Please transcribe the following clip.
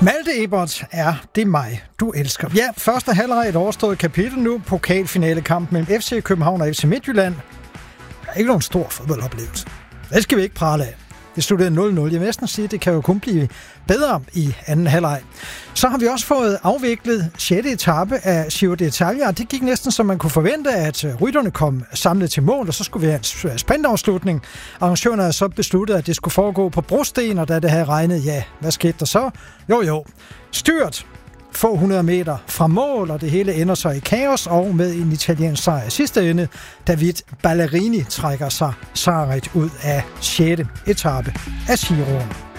Malte Ebert er det mig, du elsker. Ja, første halvleg et overstået kapitel nu. Pokalfinalekamp mellem FC København og FC Midtjylland. Det er ikke nogen stor fodboldoplevelse. Det skal vi ikke prale af. Det sluttede 0-0. Jeg vil næsten sige, at det kan jo kun blive bedre i anden halvleg. Så har vi også fået afviklet 6. etape af Giro d'Italia. Det gik næsten, som man kunne forvente, at rytterne kom samlet til mål, og så skulle vi have en sprintafslutning. Arrangørerne havde så besluttet, at det skulle foregå på brosten, og da det havde regnet, ja, hvad skete der så? Jo, styrt få 100 meter fra mål, og det hele ender så i kaos, og med en italiensk sejr i sidste ende. David Ballerini trækker sig sejrigt ud af 6. etape af Giroen.